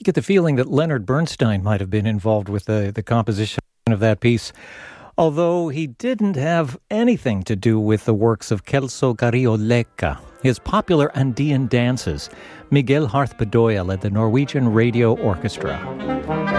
get the feeling that Leonard Bernstein might have been involved with the composition of that piece, although he didn't have anything to do with the works of Celso Garriolleca. His popular Andean dances. Miguel Harth Bedoya led the Norwegian Radio Orchestra.